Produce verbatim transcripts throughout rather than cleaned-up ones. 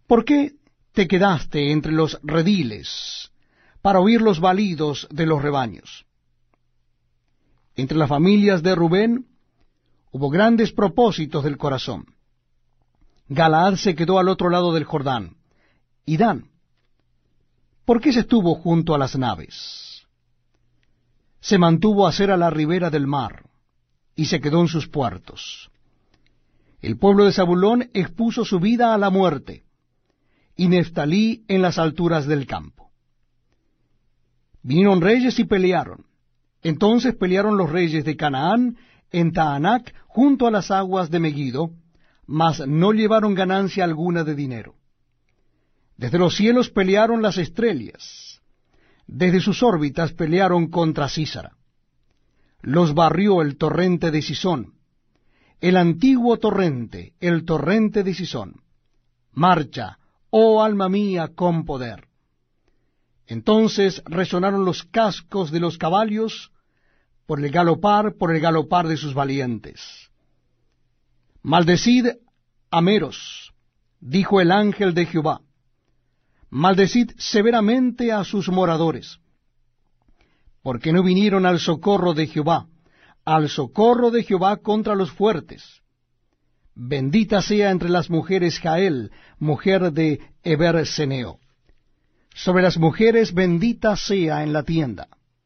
¿Por qué te quedaste entre los rediles para oír los balidos de los rebaños? Entre las familias de Rubén hubo grandes propósitos del corazón. Galaad se quedó al otro lado del Jordán. ¿Y Dan? ¿Por qué se estuvo junto a las naves? Se mantuvo a ser a la ribera del mar, y se quedó en sus puertos. El pueblo de Zabulón expuso su vida a la muerte, y Neftalí en las alturas del campo. Vinieron reyes y pelearon. Entonces pelearon los reyes de Canaán en Taanac junto a las aguas de Megiddo, mas no llevaron ganancia alguna de dinero. Desde los cielos pelearon las estrellas, desde sus órbitas pelearon contra Sísara. Los barrió el torrente de Sisón, el antiguo torrente, el torrente de Sisón. Marcha, oh alma mía, con poder. Entonces resonaron los cascos de los caballos por el galopar, por el galopar de sus valientes. Maldecid a Meros, dijo el ángel de Jehová. Maldecid severamente a sus moradores, porque no vinieron al socorro de Jehová, al socorro de Jehová contra los fuertes. Bendita sea entre las mujeres Jael, mujer de Eber-Seneo. Sobre las mujeres bendita sea en la tienda.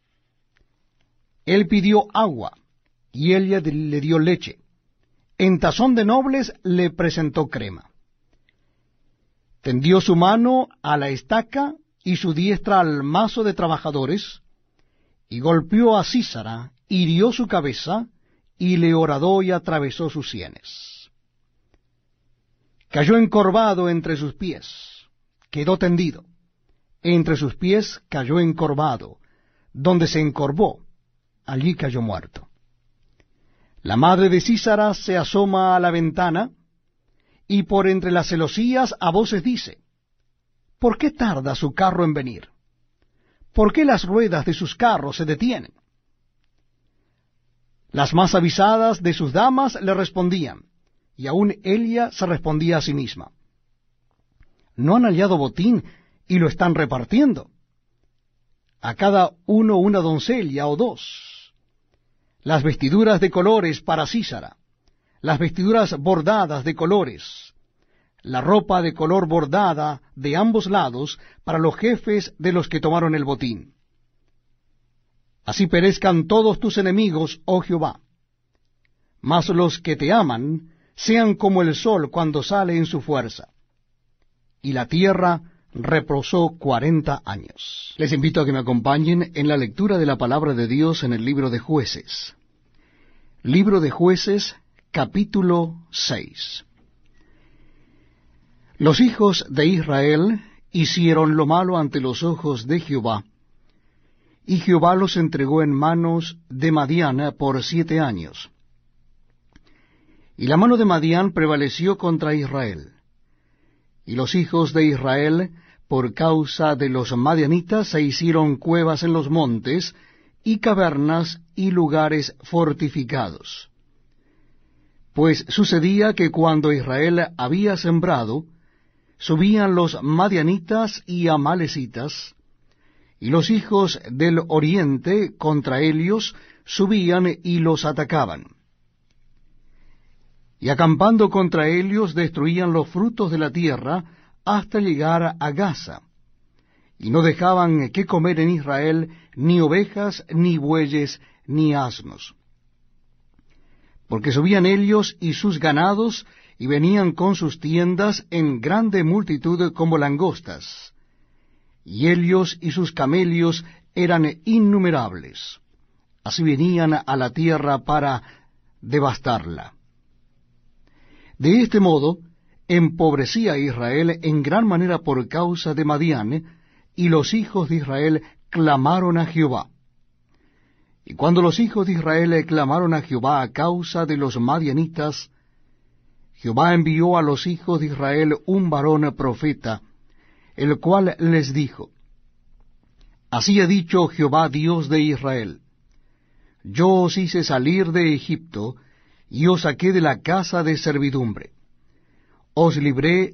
Él pidió agua, y ella le dio leche. En tazón de nobles le presentó crema. Tendió su mano a la estaca y su diestra al mazo de trabajadores, y golpeó a Sísara, hirió su cabeza, y le horadó y atravesó sus sienes. Cayó encorvado entre sus pies, quedó tendido. Entre sus pies cayó encorvado, donde se encorvó, allí cayó muerto. La madre de Sísara se asoma a la ventana, y por entre las celosías a voces dice, ¿por qué tarda su carro en venir? ¿Por qué las ruedas de sus carros se detienen? Las más avisadas de sus damas le respondían, y aun ella se respondía a sí misma. ¿No han hallado botín y lo están repartiendo? A cada uno una doncella o dos. Las vestiduras de colores para Sísara, las vestiduras bordadas de colores, la ropa de color bordada de ambos lados para los jefes de los que tomaron el botín. Así perezcan todos tus enemigos, oh Jehová. Mas los que te aman sean como el sol cuando sale en su fuerza. Y la tierra reposó cuarenta años. Les invito a que me acompañen en la lectura de la palabra de Dios en el libro de Jueces. Libro de Jueces, capítulo seis. Los hijos de Israel hicieron lo malo ante los ojos de Jehová, y Jehová los entregó en manos de Madián por siete años. Y la mano de Madián prevaleció contra Israel. Y los hijos de Israel, por causa de los madianitas, se hicieron cuevas en los montes, y cavernas y lugares fortificados. Pues sucedía que cuando Israel había sembrado, subían los madianitas y amalecitas, y los hijos del oriente contra ellos subían y los atacaban. Y acampando contra ellos destruían los frutos de la tierra hasta llegar a Gaza, y no dejaban que comer en Israel ni ovejas, ni bueyes, ni asnos. Porque subían ellos y sus ganados, y venían con sus tiendas en grande multitud como langostas, y ellos y sus camellos eran innumerables. Así venían a la tierra para devastarla. De este modo, empobrecía a Israel en gran manera por causa de Madián, y los hijos de Israel clamaron a Jehová. Y cuando los hijos de Israel clamaron a Jehová a causa de los madianitas, Jehová envió a los hijos de Israel un varón profeta, el cual les dijo, Así ha dicho Jehová Dios de Israel, Yo os hice salir de Egipto, y os saqué de la casa de servidumbre. Os libré